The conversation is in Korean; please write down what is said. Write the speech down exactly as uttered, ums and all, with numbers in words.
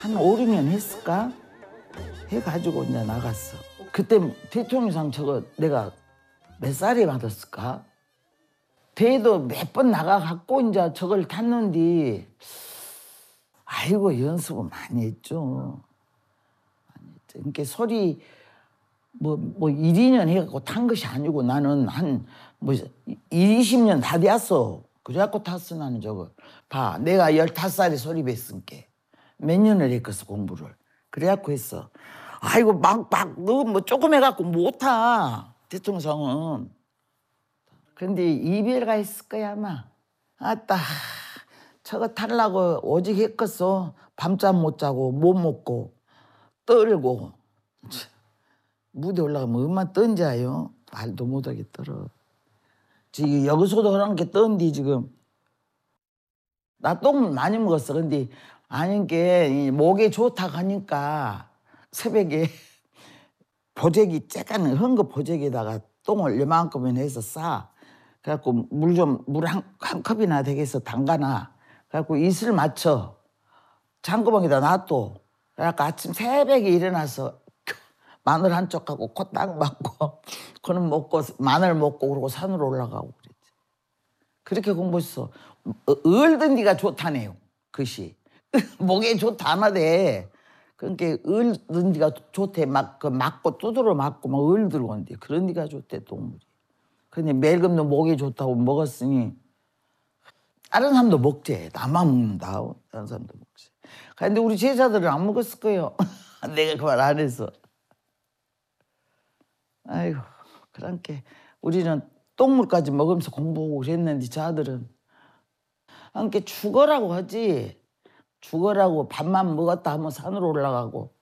한 오, 육 년 했을까? 해가지고 이제 나갔어. 그때 대통령상 저거 내가 몇 살에 받았을까? 대회도 몇 번 나가갖고 이제 저걸 탔는데, 아이고, 연습을 많이 했죠. 많이 했죠. 그러니까 소리, 뭐, 뭐, 일, 이 년 해갖고 탄 것이 아니고 나는 한, 뭐, 이십 년 다 되었어. 그래갖고 탔어, 나는 저걸. 봐, 내가 열다섯 살에 소리 뵀으니까. 몇 년을 했겠어, 공부를. 그래갖고 했어. 아이고, 막, 막, 너 뭐 조금 해갖고 못 타. 대통령상은. 그런데 이별가 있을 거야, 아마. 아따, 저거 타려고 오직 했겠어. 밤잠 못 자고, 못 먹고, 떨고. 무대 올라가면 얼마나 떤지아요. 말도 못하게 떨어. 지금 여기서도 그런 게 떤디, 지금. 나 똥 많이 먹었어. 근데 아닌 게 목에 좋다 하니까 새벽에 보재기 쬐깐 헌거 보재기에다가 똥을 요만큼만 해서 싸. 그래갖고 물 좀 물 한 한 컵이나 되겠어 담가놔. 그래갖고 이슬 맞춰 장구멍에다 놔둬. 그래갖고 아침 새벽에 일어나서 마늘 한 쪽하고 코 딱 맞고 그는 먹고 마늘 먹고 그러고 산으로 올라가고 그랬지. 그렇게 공부했어. 얼든 니가 좋다네요. 그시 목에 좋다 하나대. 그러니까 얼든 니가 좋대. 막 그 맞고 두드러 맞고 막 얼 들어온대. 그런 니가 좋대 동물이. 근데 멜금도 목에 좋다고 먹었으니 다른 사람도 먹지. 나만 먹는다. 다른 사람도 먹지. 근데 우리 제자들은 안 먹었을 거예요. 내가 그 말 안 해서. 아이고, 그러니까 우리는 똥물까지 먹으면서 공부하고 그랬는데 저들은 그러니까 죽어라고 하지. 죽어라고 밥만 먹었다 하면 산으로 올라가고